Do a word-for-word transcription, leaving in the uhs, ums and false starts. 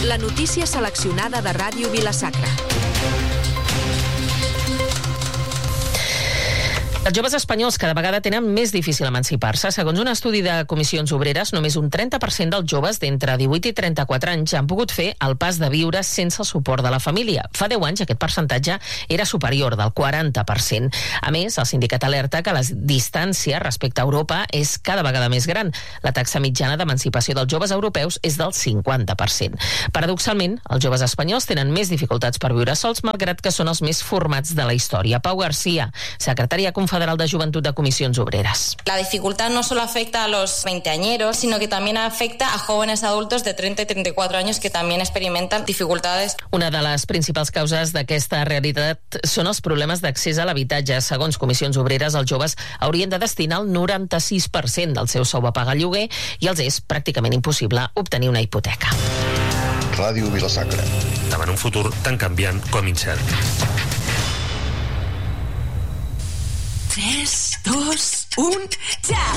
La notícia seleccionada de Ràdio Vila-sacra. Els joves espanyols cada vegada tenen més difícil emancipar-se. Segons un estudi de Comissions Obreres, només un trenta per cent dels joves d'entre divuit i trenta-quatre anys han pogut fer el pas de viure sense el suport de la família. Fa deu anys aquest percentatge era superior, del quaranta per cent. A més, el sindicat alerta que la distància respecte a Europa és cada vegada més gran. La taxa mitjana d'emancipació dels joves europeus és del cinquanta per cent. Paradoxalment, els joves espanyols tenen més dificultats per viure sols, malgrat que són els més formats de la història. Pau García, secretària Federal de Joventut de Comissions Obreras. La dificultad no solo afecta a los veinteañeros, sino que también afecta a jóvenes adultos de treinta y treinta y cuatro años que también experimentan dificultades. Una de les principals causes d'aquesta realitat són els problemes d'accés a l'habitatge. Segons Comissions Obreres, els joves haurien de destinar el noranta-sis per cent del seu sou a pagar lloguer i els és pràcticament impossible obtenir una hipoteca. Ràdio Vila-sacra. Davant un futur tan canviant com incert. tres, dos, un, ja!